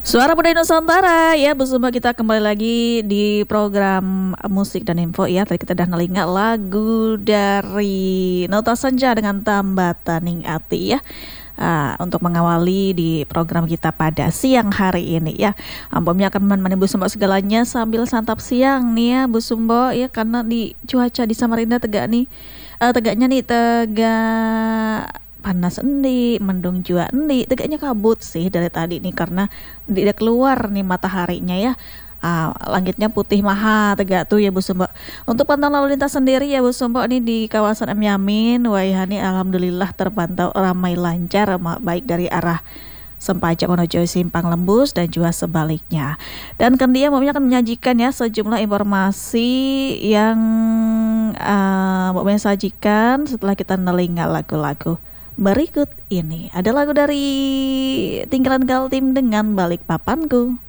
Suara Budaya Nusantara ya, bersama kita kembali lagi di program musik dan info ya. Tadi kita udah nelinga lagu dari Nota Senja dengan Tambataning Ati ya. Untuk mengawali di program kita pada siang hari ini ya. Ampamnya akan menemani Bu Sumbo segalanya sambil santap siang nih ya Bu Sumbo ya, karena di cuaca di Samarinda tegak nih. Tegaknya nih tegak panas endi, mendung jua endi, tegaknya kabut sih dari tadi nih karena tidak keluar nih mataharinya ya. Langitnya putih maha tegak tuh ya Bu Sumbo. Untuk pantauan lalu lintas sendiri ya Bu Sumbo, ini di kawasan M Yamin, Waihani alhamdulillah terpantau ramai lancar, baik dari arah Sempaja menuju Simpang Lembus dan juga sebaliknya. Dan Kendia Mbaknya akan menyajikan ya sejumlah informasi yang Mbaknya sajikan setelah kita nelinga lagu-lagu berikut ini. Ada lagu dari Tinggalan Galtim dengan Balik Papanku.